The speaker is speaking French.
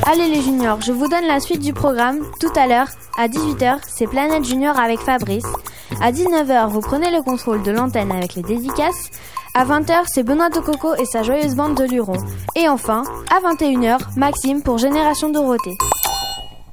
Allez les juniors, je vous donne la suite du programme. Tout à l'heure, à 18h, c'est Planète Junior avec Fabrice. À 19h, vous prenez le contrôle de l'antenne avec les dédicaces. À 20h, c'est Benoît Tococo et sa joyeuse bande de lurons. Et enfin, à 21h, Maxime pour Génération Dorothée.